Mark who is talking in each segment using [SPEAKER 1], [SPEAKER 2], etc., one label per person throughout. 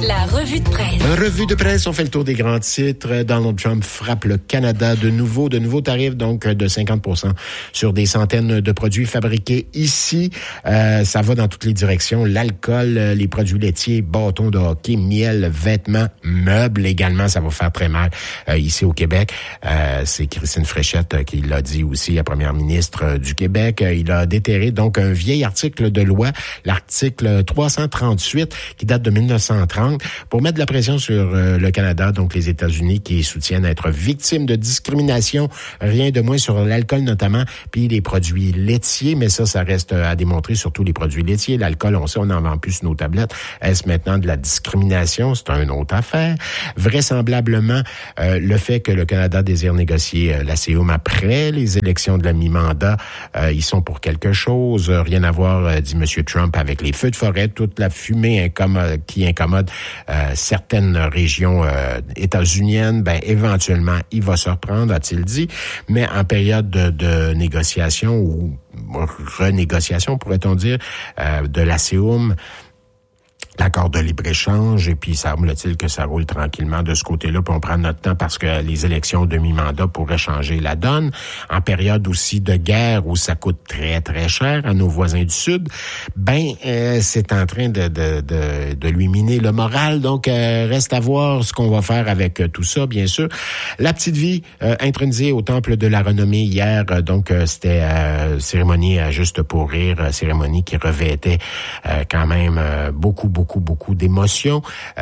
[SPEAKER 1] La revue de presse.
[SPEAKER 2] Revue de presse, on fait le tour des grands titres. Donald Trump frappe le Canada de nouveaux tarifs, donc de 50% sur des centaines de produits fabriqués ici. Ça va dans toutes les directions. L'alcool, les produits laitiers, bâtons de hockey, miel, vêtements, meubles également, ça va faire très mal ici au Québec. C'est Christine Fréchette qui l'a dit aussi, la première ministre du Québec. Il a déterré donc un vieil article de loi, l'article 338, qui date de 1930, pour mettre de la pression sur le Canada, donc les États-Unis, qui soutiennent être victimes de discrimination, rien de moins sur l'alcool notamment, puis les produits laitiers, mais ça reste à démontrer, surtout les produits laitiers. L'alcool, on sait, on en vend plus sur nos tablettes. Est-ce maintenant de la discrimination? C'est une autre affaire. Vraisemblablement, le fait que le Canada désire négocier l'ACEUM après les élections de la mi-mandat, ils sont pour quelque chose. Rien à voir, dit M. Trump, avec les feux de forêt, toute la fumée qui incommode certaines régions états-uniennes. Ben, éventuellement, il va se reprendre, a-t-il dit. Mais en période de négociation ou renégociation, pourrait-on dire, de l'ACEUM, l'accord de libre-échange, et puis semble-t-il que ça roule tranquillement de ce côté-là, puis on prend notre temps parce que les élections de mi-mandat pourraient changer la donne. En période aussi de guerre où ça coûte très, très cher à nos voisins du Sud, c'est en train de lui miner le moral. Donc, reste à voir ce qu'on va faire avec tout ça, bien sûr. La petite vie, intronisée au Temple de la Renommée hier, donc c'était cérémonie à juste pour rire, cérémonie qui revêtait quand même beaucoup d'émotions.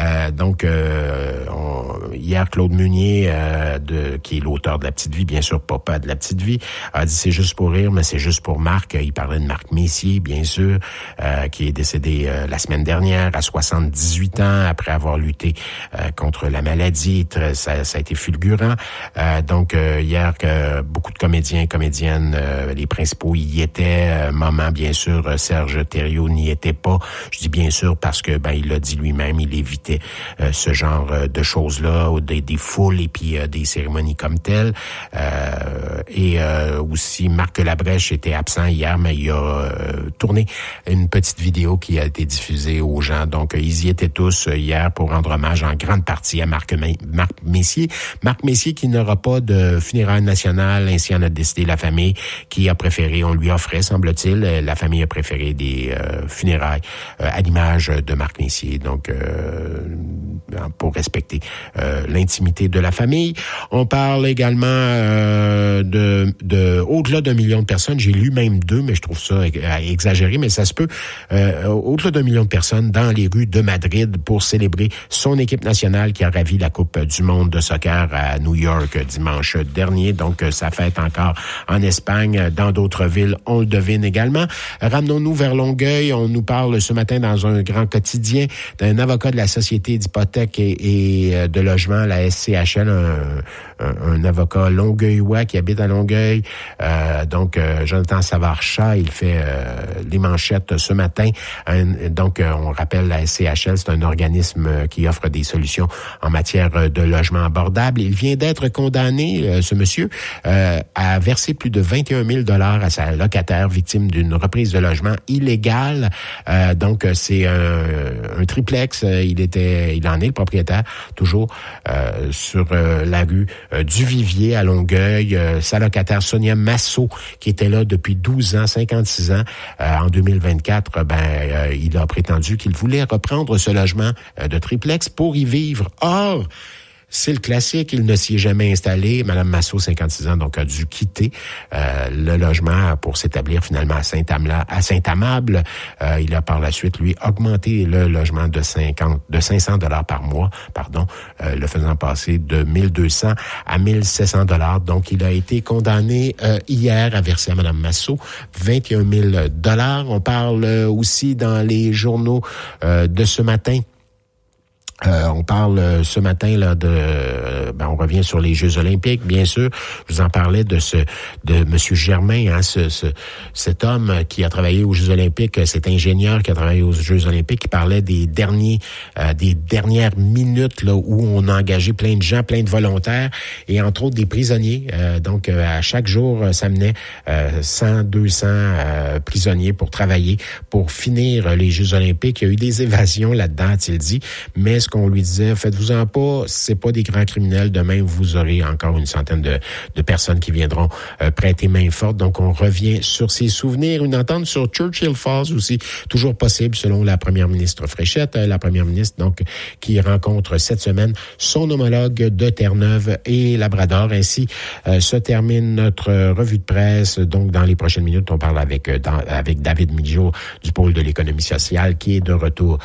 [SPEAKER 2] Hier, Claude Meunier, qui est l'auteur de La Petite Vie, bien sûr, papa de La Petite Vie, a dit c'est juste pour rire, mais c'est juste pour Marc. Il parlait de Marc Messier, bien sûr, qui est décédé la semaine dernière à 78 ans après avoir lutté contre la maladie. Ça a été fulgurant. Hier, beaucoup de comédiens, comédiennes, les principaux y étaient. Maman, bien sûr, Serge Thériault n'y était pas. Je dis bien sûr parce que il l'a dit lui-même, il évitait ce genre de choses-là, des foules et puis des cérémonies comme telles. Aussi, Marc Labrèche était absent hier, mais il a tourné une petite vidéo qui a été diffusée aux gens. Donc, ils y étaient tous hier pour rendre hommage en grande partie à Marc Messier. Marc Messier qui n'aura pas de funérailles nationales, ainsi en a décidé la famille, qui a préféré, on lui offrait, semble-t-il, la famille a préféré des funérailles à l'image de Marc Messier, donc pour respecter l'intimité de la famille. On parle également de au-delà d'1 million de personnes. J'ai lu même 2, mais je trouve ça exagéré, mais ça se peut. Au-delà d'1 million de personnes dans les rues de Madrid pour célébrer son équipe nationale qui a ravi la Coupe du monde de soccer à New York dimanche dernier. Donc, ça fête encore en Espagne, dans d'autres villes, on le devine également. Ramenons-nous vers Longueuil. On nous parle ce matin dans un grand quotidien d'un avocat de la Société d'hypothèque et de logement, la SCHL, un avocat longueuillois qui habite à Longueuil. Jonathan Savard-Chat, il fait les manchettes ce matin. On rappelle la SCHL, c'est un organisme qui offre des solutions en matière de logement abordable. Il vient d'être condamné, ce monsieur, à verser plus de 21 000 $ à sa locataire victime d'une reprise de logement illégale. C'est un triplex. Il en est le propriétaire, toujours sur la rue du Vivier à Longueuil. Sa locataire Sonia Massot, qui était là depuis 12 ans, 56 ans, en 2024, il a prétendu qu'il voulait reprendre ce logement de triplex pour y vivre. Or, c'est le classique, il ne s'y est jamais installé. Madame Massot, 56 ans, donc a dû quitter le logement pour s'établir finalement à Saint-Amable. Il a par la suite, lui, augmenté le logement de 500 $ par mois, le faisant passer de 1200 à 1700 $. Donc, il a été condamné hier à verser à Madame Massot 21 000 $. On parle aussi dans les journaux de ce matin. On parle ce matin là on revient sur les Jeux olympiques, bien sûr. Je vous en parlais de Monsieur Germain, cet homme qui a travaillé aux Jeux olympiques, cet ingénieur qui a travaillé aux Jeux olympiques, qui parlait des dernières minutes là où on a engagé plein de gens, plein de volontaires et entre autres des prisonniers. À chaque jour, ça menait 100, 200 prisonniers pour travailler, pour finir les Jeux olympiques. Il y a eu des évasions là-dedans, a-t-il dit, mais ce qu'on lui disait, faites-vous-en pas, c'est pas des grands criminels, demain vous aurez encore une centaine de personnes qui viendront prêter main forte. Donc on revient sur ses souvenirs, une entente sur Churchill Falls aussi, toujours possible selon la première ministre Fréchette, la première ministre donc qui rencontre cette semaine son homologue de Terre-Neuve et Labrador. Ainsi se termine notre revue de presse. Donc dans les prochaines minutes, on parle avec David Migeot du pôle de l'économie sociale qui est de retour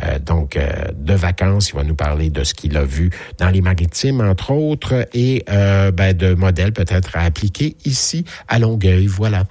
[SPEAKER 2] de vacances. Il va nous parler de ce qu'il a vu dans les maritimes, entre autres, et de modèles peut-être à appliquer ici à Longueuil. Voilà.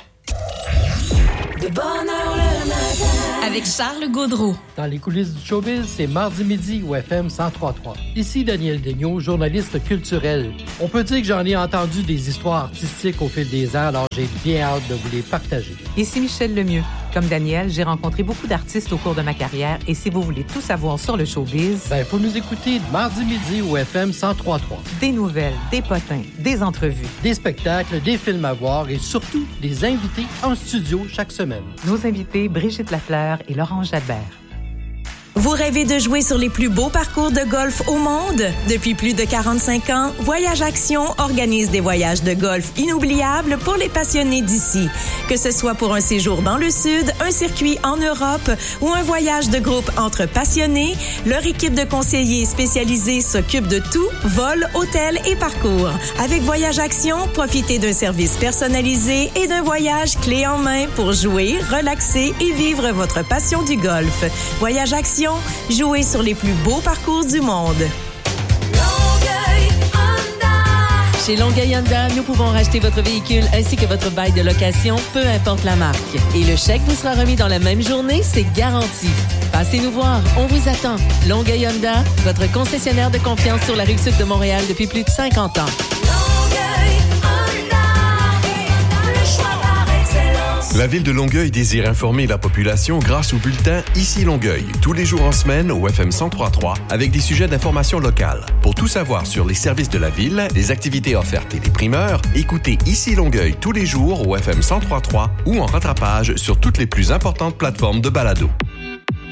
[SPEAKER 1] De bonne heure le matin. Avec Charles Gaudreau.
[SPEAKER 3] Dans les coulisses du showbiz, c'est mardi midi au FM 103.3. Ici Daniel Daigneault, journaliste culturel. On peut dire que j'en ai entendu des histoires artistiques au fil des ans, alors j'ai bien hâte de vous les partager.
[SPEAKER 4] Ici Michel Lemieux. Comme Daniel, j'ai rencontré beaucoup d'artistes au cours de ma carrière et si vous voulez tout savoir sur le showbiz...
[SPEAKER 3] faut nous écouter mardi midi au FM 103.3.
[SPEAKER 4] Des nouvelles, des potins, des entrevues.
[SPEAKER 3] Des spectacles, des films à voir et surtout des invités en studio chaque semaine.
[SPEAKER 4] Nos invités, Brigitte Lafleur et Laurent Jalbert.
[SPEAKER 1] Vous rêvez de jouer sur les plus beaux parcours de golf au monde? Depuis plus de 45 ans, Voyage Action organise des voyages de golf inoubliables pour les passionnés d'ici. Que ce soit pour un séjour dans le Sud, un circuit en Europe ou un voyage de groupe entre passionnés, leur équipe de conseillers spécialisés s'occupe de tout, vol, hôtel et parcours. Avec Voyage Action, profitez d'un service personnalisé et d'un voyage clé en main pour jouer, relaxer et vivre votre passion du golf. Voyage Action, jouez sur les plus beaux parcours du monde.
[SPEAKER 5] Longueuil Honda. Chez Longueuil Honda, nous pouvons racheter votre véhicule ainsi que votre bail de location, peu importe la marque. Et le chèque vous sera remis dans la même journée, c'est garanti. Passez nous voir, on vous attend. Longueuil Honda, votre concessionnaire de confiance sur la Rive-Sud de Montréal depuis plus de 50 ans.
[SPEAKER 6] La Ville de Longueuil désire informer la population grâce au bulletin Ici Longueuil, tous les jours en semaine au FM 103.3 avec des sujets d'information locale. Pour tout savoir sur les services de la Ville, les activités offertes et les primeurs, écoutez Ici Longueuil tous les jours au FM 103.3 ou en rattrapage sur toutes les plus importantes plateformes de balado.